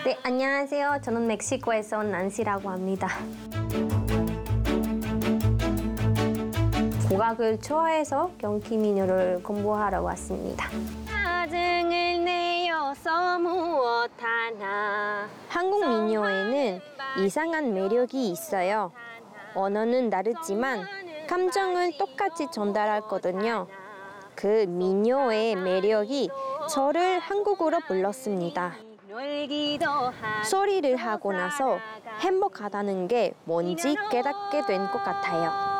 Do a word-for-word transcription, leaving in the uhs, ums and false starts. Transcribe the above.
네, 안녕하세요. 저는 멕시코에서 온 난시라고 합니다. 국악을 좋아해서 경기 민요를 공부하러 왔습니다. 짜증을 내어서 무엇 하나. 한국 민요에는 이상한 매력이 있어요. 언어는 다르지만 감정을 똑같이 전달하거든요. 그 민요의 매력이 저를 한국으로 불렀습니다. 소리를 하고 나서 행복하다는 게 뭔지 깨닫게 된 것 같아요.